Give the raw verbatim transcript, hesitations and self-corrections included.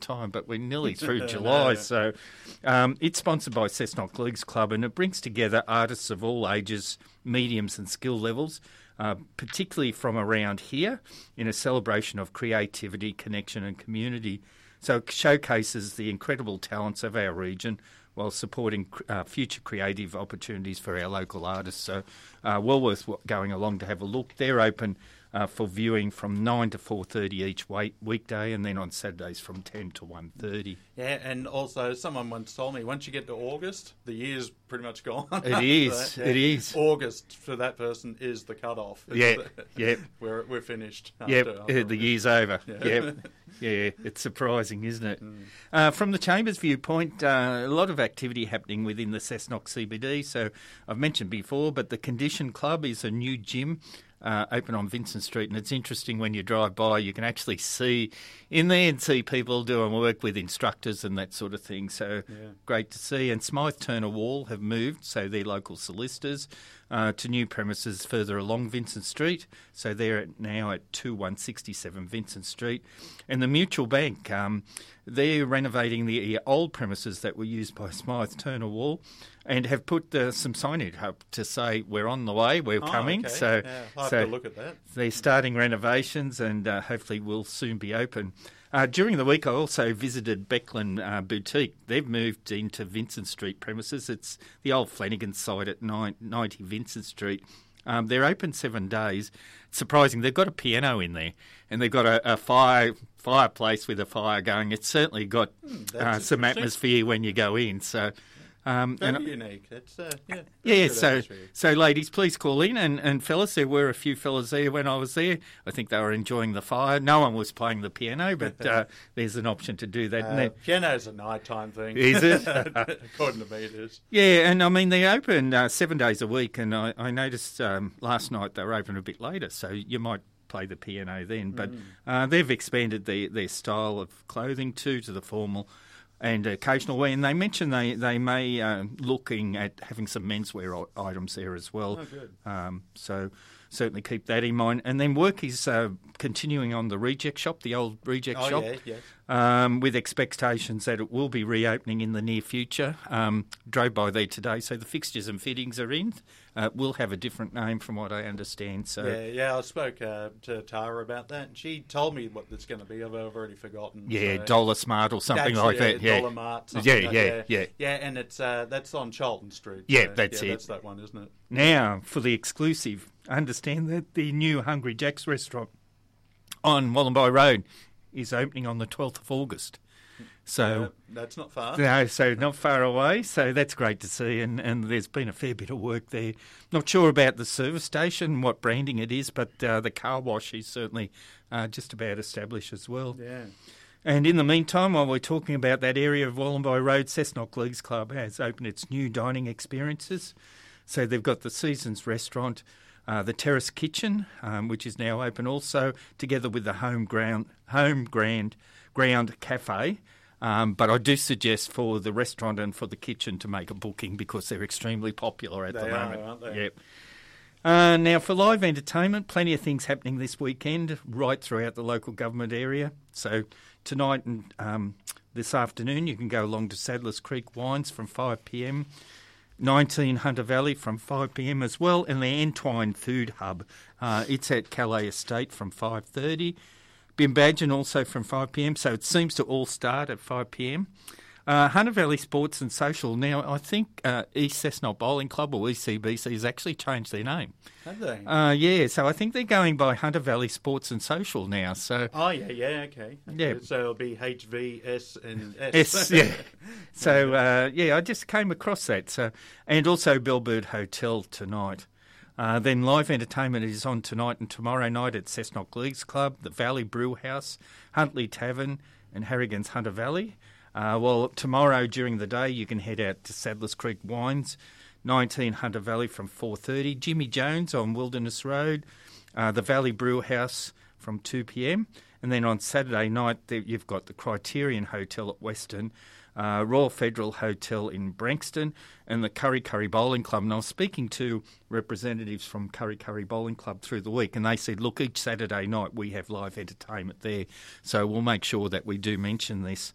time, but we're nearly through July. So um, it's sponsored by Cessnock Leagues Club, and it brings together artists of all ages, mediums and skill levels, uh, particularly from around here, in a celebration of creativity, connection and community. So it showcases the incredible talents of our region while supporting uh, future creative opportunities for our local artists. So uh, well worth going along to have a look. They're open uh, for viewing from nine to four thirty each week, weekday, and then on Saturdays from ten to one thirty. Yeah, and also someone once told me, once you get to August, the year's pretty much gone. It is, yeah. it is. August, for that person, is the cut-off. Yeah, yeah. We're, we're finished. Yeah, after, the year's over. Yeah. Yep. Yeah, it's surprising, isn't it? Mm. Uh, from the Chamber's viewpoint, uh, a lot of activity happening within the Cessnock C B D. So I've mentioned before, but the Condition Club is a new gym uh, open on Vincent Street, and it's interesting when you drive by, you can actually see in there and see people doing work with instructors and that sort of thing. So yeah. Great to see. And Smythe Turner Wall have moved, so they're local solicitors, uh, to new premises further along Vincent Street. So they're at, now at two one six seven Vincent Street. And the Mutual Bank, um, they're renovating the old premises that were used by Smythe Turner Wall, and have put uh, some signage up to say we're on the way, we're oh, coming. Okay. So, yeah, I'll have so to look at that. They're starting renovations, and uh, hopefully will soon be open. Uh, during the week, I also visited Beckland uh, Boutique. They've moved into Vincent Street premises. It's the old Flanagan site at ninety Vincent Street. Um, they're open seven days. It's surprising. They've got a piano in there, and they've got a, a fire fireplace with a fire going. It's certainly got mm, uh, some atmosphere when you go in. So. Um, Very and, unique. It's, uh, yeah, yeah so, so ladies, please call in. And, and fellas, there were a few fellas there when I was there. I think they were enjoying the fire. No one was playing the piano, but uh, there's an option to do that. Uh, and piano's a nighttime thing. Is it? According to me, it is. Yeah, and I mean, they're open uh, seven days a week. And I, I noticed um, last night they were open a bit later, so you might play the piano then. But mm. uh, they've expanded the, their style of clothing too to the formal and occasional wear, and they mentioned they they may uh, looking at having some menswear items there as well. Oh, good. Um, so certainly keep that in mind. And then work is uh, continuing on the Reject Shop, the old Reject oh, Shop, yeah, yes. um, with expectations that it will be reopening in the near future. Um, drove by there today, so the fixtures and fittings are in. Uh, will have a different name from what I understand. So yeah, yeah. I spoke uh, to Tara about that, and she told me what it's going to be. I've already forgotten. Yeah, so. Dollar Smart or something That's, like yeah, that. Yeah, Dollar Mart. Yeah, like yeah, that. yeah, yeah. And it's uh, that's on Charlton Street. Yeah, so, that's yeah, it. That's that one, isn't it? Now for the exclusive. I understand that the new Hungry Jack's restaurant on Wallumbye Road is opening on the twelfth of August. So uh, that's not far. No, so not far away. So that's great to see, and, and there's been a fair bit of work there. Not sure about the service station, what branding it is, but uh, the car wash is certainly uh, just about established as well. Yeah. And in the meantime, while we're talking about that area of Wallumbye Road, Cessnock Leagues Club has opened its new dining experiences. So they've got the Seasons Restaurant, Uh, the Terrace Kitchen, um, which is now open also, together with the Home Ground Home Grand Ground Cafe. Um, but I do suggest for the restaurant and for the kitchen to make a booking because they're extremely popular at they the are, moment. Aren't they? Yep. Uh, now, for live entertainment, plenty of things happening this weekend right throughout the local government area. So tonight and um, this afternoon, you can go along to Sadler's Creek Wines from five p m, nineteen Hunter Valley from five p m as well, and the Entwine Food Hub. Uh, it's at Calais Estate from five thirty. Bimbadgen also from five p m, so it seems to all start at five p m. Uh, Hunter Valley Sports and Social. Now, I think uh, East Cessnock Bowling Club, or E C B C, has actually changed their name. Have they? Uh, yeah, so I think they're going by Hunter Valley Sports and Social now. So Oh, yeah, yeah, okay. okay. Yeah. So it'll be H V, S, and S. S, yeah. So, uh, yeah, I just came across that. So, and also Bellbird Hotel tonight. Uh, then live entertainment is on tonight and tomorrow night at Cessnock Leagues Club, the Valley Brew House, Huntley Tavern and Harrigan's Hunter Valley. Uh, well, tomorrow during the day you can head out to Sadler's Creek Wines, nineteen Hunter Valley from four thirty, Jimmy Jones on Wilderness Road, uh, the Valley Brew House from two p m, and then on Saturday night you've got the Criterion Hotel at Weston, Uh, Royal Federal Hotel in Branxton and the Curry Curry Bowling Club. And I was speaking to representatives from Curry Curry Bowling Club through the week, and they said, look, each Saturday night we have live entertainment there. So we'll make sure that we do mention this